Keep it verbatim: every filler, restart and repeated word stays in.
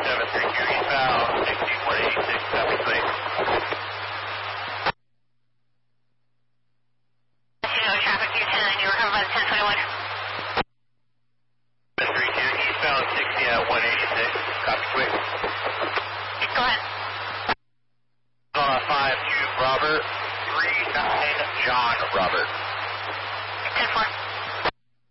seven three two eastbound, sixty one eighty-six, copy, please. Traffic two ten, you were covered by the ten twenty-one. seven three two eastbound, sixty at one eighty-six, copy, quick. Go ahead. On a five two Robert, three nine John Robert. ten four.